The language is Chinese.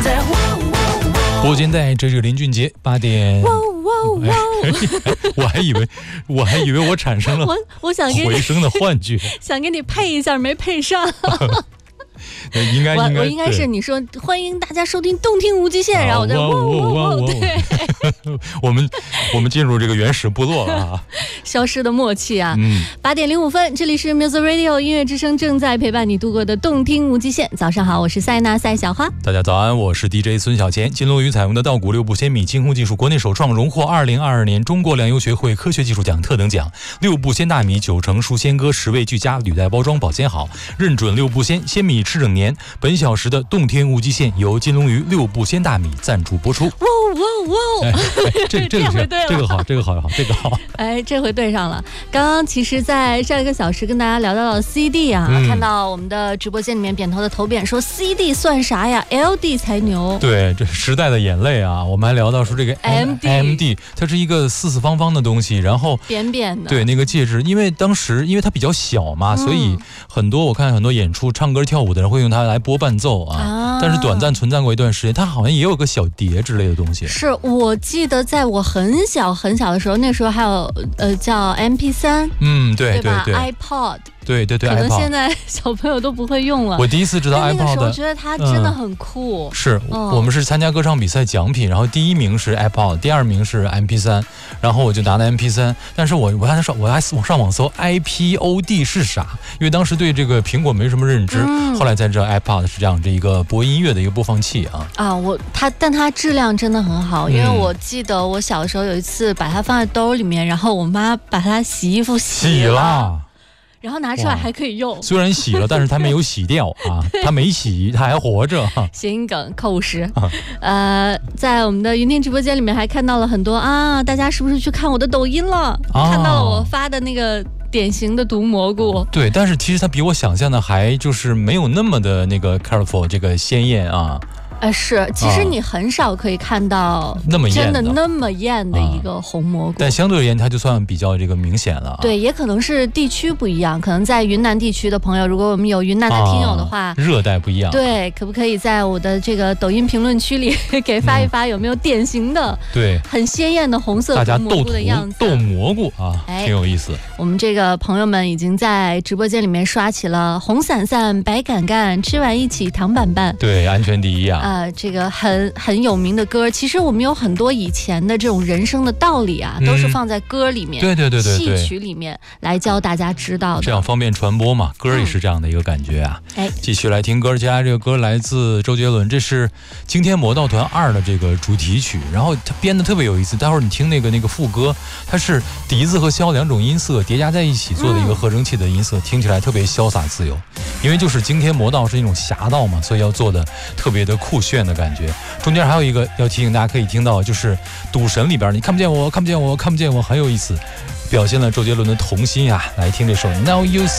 播间带，这是林俊杰8点。我还以为我产生了我想给回声的幻觉， 想给你配一下，没配上。我应该是你说欢迎大家收听动听无极限，然后我在对， 我们进入这个原始部落了啊， 消失的默契啊。8点05分，这里是 Music Radio 音乐之声，正在陪伴你度过的动听无极限。早上好，我是塞纳赛小花。 大家早安，我是 DJ 孙小钱。金龙鱼采用的稻谷6步鲜米清烘技术，国内首创，荣获2022年中国粮油学会科学技术奖特等奖。6步鲜大米9成熟鲜割，10味俱佳，履带包装保鲜好，认准6步鲜米吃整年。本小时的动听无极限由金龙鱼6步鲜大米赞助播出。这个好。 哎，这回对上了。刚刚其实在上1个小时跟大家聊到了 CD 啊，看到我们的直播间里面扁头的投扁说 CD 算啥呀， LD 才牛。 对，这时代的眼泪啊。我们还聊到说这个 MD 它是一个四四方方的东西，然后扁扁的。 对，那个介质，因为它比较小嘛，所以我看很多演出唱歌跳舞的人会用它来播伴奏啊。但是短暂存在过一段时间，它好像也有个小碟之类的东西。 是我记得在我很小的时候，那时候还有叫 MP3， 对吧 iPod。 对， 可能现在小朋友都不会用了。 我第一次知道 iPod， 那个时候觉得它真的很酷。 是我们是参加歌唱比赛奖品，然后第1名是 iPod， 第2名是 MP3， 然后我就拿了 MP3， 但是我还上网搜 iPod 是啥，因为当时对这个苹果没什么认知，后来才知道 iPod 是这样一个播音乐的一个播放器啊。 但它质量真的很好，因为我记得我小时候有一次把它放在兜里面，然后我妈把它洗衣服洗了。然后拿出来还可以用， 虽然洗了，但是它没有洗掉啊，它没洗，它还活着。 谐音梗扣50。在我们的云听直播间里面还看到了很多啊，大家是不是去看我的抖音了？看到了我发的那个典型的毒蘑菇。 对，但是其实它比我想象的还就是没有那么的那个 colorful 这个鲜艳啊。 是，其实你很少可以看到真的那么艳的一个红蘑菇， 但相对而言它就算比较这个明显了。 对，也可能是地区不一样，可能在云南地区的朋友，如果我们有云南的听友的话， 热带不一样。对， 可不可以在我的这个抖音评论区里给发一发，有没有典型的对很鲜艳的红色红蘑菇的样子？ 斗蘑菇啊，挺有意思。 我们这个朋友们已经在直播间里面刷起了红伞伞、白杆杆，吃完一起糖板板。 对，安全第一啊。 这个很有名的歌，其实我们有很多以前的这种人生的道理啊，都是放在歌里面， 对戏曲里面来教大家知道的， 这样方便传播嘛。歌也是这样的一个感觉啊。继续来听歌，接下来这个歌来自周杰伦，这是《惊天魔盗团2》的这个主题曲，然后他编的特别有意思。待会儿你听那个副歌，它是笛子和箫2种音色叠加在一起做的一个合成器的音色，听起来特别潇洒自由。因为就是惊天魔盗是一种侠盗嘛，所以要做的特别的酷炫的感觉。中间还有一个要提醒大家可以听到，就是赌神里边你看不见我，看不见我，看不见我，很有意思，表现了周杰伦的童心啊。来听这首 Now You